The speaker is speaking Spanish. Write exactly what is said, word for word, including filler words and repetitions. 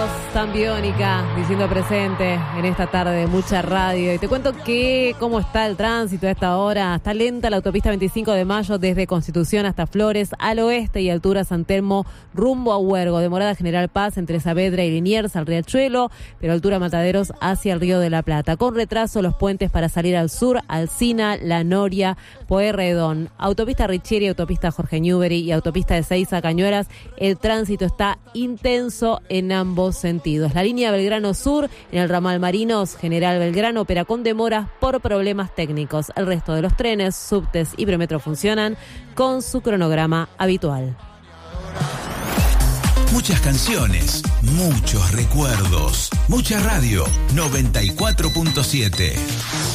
tan biónica, diciendo presente en esta tarde de mucha radio. Y te cuento que cómo está el tránsito a esta hora. Está lenta la autopista veinticinco de mayo desde Constitución hasta Flores, al oeste y altura San Telmo, rumbo a Huergo. Demorada General Paz entre Saavedra y Liniers al Riachuelo, pero altura Mataderos hacia el Río de la Plata. Con retraso los puentes para salir al sur, Alsina, La Noria, Pueyrredón. Autopista Richieri, autopista Jorge Newbery y autopista de Seiza a Cañuelas. El tránsito está intenso en ambos sentidos. La línea Belgrano Sur, en el ramal Marinos, General Belgrano, opera con demoras por problemas técnicos. El resto de los trenes, subtes y premetro funcionan con su cronograma habitual. Muchas canciones, muchos recuerdos, mucha radio. noventa y cuatro punto siete.